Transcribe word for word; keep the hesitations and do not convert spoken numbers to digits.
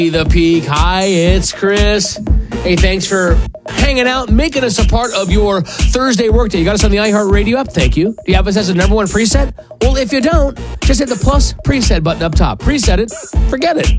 The Peak. Hi, it's Chris. Hey, thanks for hanging out, making us a part of your Thursday workday. You got us on the iHeartRadio app. Thank you. Do you have us as a number one preset? Well, if you don't, just hit the plus preset button up top. Preset it. Forget it.